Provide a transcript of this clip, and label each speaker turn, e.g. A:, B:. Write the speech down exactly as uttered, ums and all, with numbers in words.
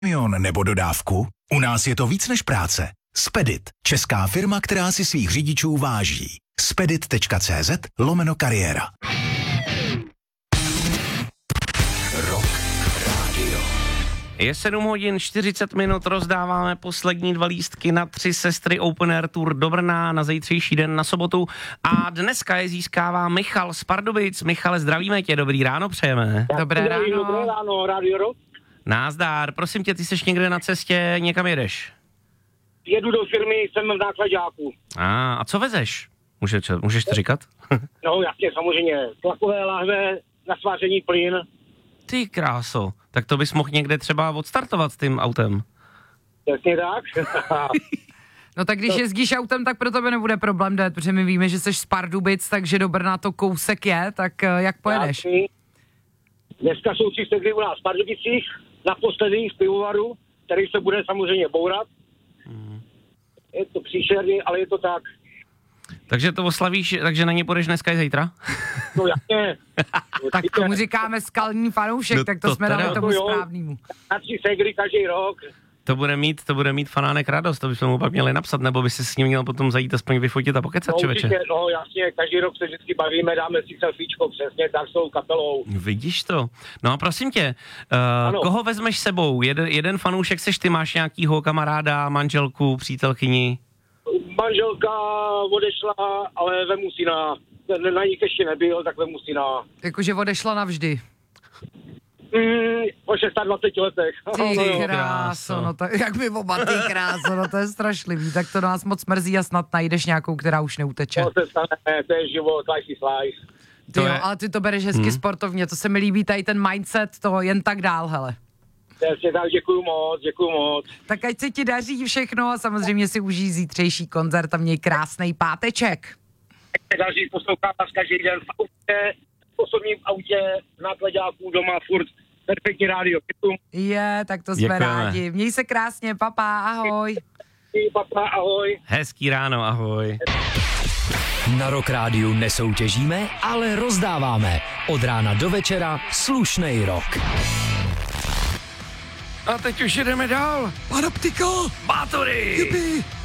A: kamion nebo dodávku? U nás je to víc než práce. Spedit, česká firma, která si svých řidičů váží. spedit tečka cé zet lomeno kariéra. Rock Radio.
B: Je sedm hodin čtyřicet minut, rozdáváme poslední dva lístky na Tři sestry Open Air Tour do Brna na zítřejší den, na sobotu. A dneska je získává Michal z Pardubic. Michale, zdravíme tě, dobrý ráno přejeme.
C: Dobré ráno.
D: Dobré ráno, Radio Rock.
B: Názdar, prosím tě, ty jsi někde na cestě, někam jedeš?
D: Jedu do firmy, jsem v nákladáku.
B: A, a co vezeš? Může, můžeš to říkat?
D: No jasně, samozřejmě. Tlakové láhve, na sváření plyn.
B: Ty kráso, tak to bys mohl někde třeba odstartovat s tím autem.
D: Jasně tak.
C: No tak když jezdíš autem, tak pro tebe nebude problém jít, protože my víme, že jsi z Pardubic, takže do Brna to kousek je, tak jak pojedeš?
D: Jasný. Dneska jsou tři sestry u nás v Pardubicích, naposledy v pivovaru, který se bude samozřejmě bourat. Mm. Je to příšerný, ale je to tak.
B: Takže to oslavíš, takže na ně půjdeš dneska i zítra?
D: No jasně.
C: Tak tomu říkáme skalní fanoušek,
B: no
C: tak to,
B: to
C: jsme
B: teda,
C: dali tomu
D: jo.
C: správnému.
D: Na tři segry každý rok.
B: To bude mít, to bude mít fanánek radost, to bychom mu pak měli napsat, nebo by si s ním měl potom zajít aspoň vyfotit a pokecat,
D: No,
B: čověče.
D: určitě, no jasně, každý rok se vždycky bavíme, dáme si selfiečko, přesně, tak s tou kapelou.
B: Vidíš to? No a prosím tě, uh, koho vezmeš sebou? Jeden, jeden fanoušek seš ty, máš nějakýho kamaráda, manželku, přítelkyni?
D: Manželka odešla, ale vemu si na, na nich ještě nebyl, tak vemu si na...
C: Jakože odešla navždy.
D: Mm, po dvaceti šesti letech.
C: Ty
D: No, jo.
C: kráso, no to, jak by oba ty kráso, no to je strašlivý, tak to nás moc mrzí a snad najdeš nějakou, která už neuteče.
D: To se stane, to je život, life is life.
C: Ty
B: To
C: jo,
B: je-
C: ale ty to bereš hezky
B: Hmm.
C: sportovně, to se mi líbí, tady ten mindset, to jen tak dál, hele.
D: Přesně tak, děkuju moc, děkuju moc.
C: Tak ať se ti daří všechno a samozřejmě si užij zítřejší koncert a měj krásnej páteček.
D: Další poslouchám vás každý den v autě, v osobním autě, v nákladáku, doma, furt. Perfektní rádio, děkuju.
C: Je, tak to jsme
B: Děkujeme.
C: rádi. Měj se krásně, papa, ahoj.
D: Papa, ahoj.
B: Hezký ráno, ahoj.
E: Na Rock Rádiu nesoutěžíme, ale rozdáváme. Od rána do večera slušnej rock.
B: A teď už jedeme dál.
A: Panoptiko!
B: Bátory!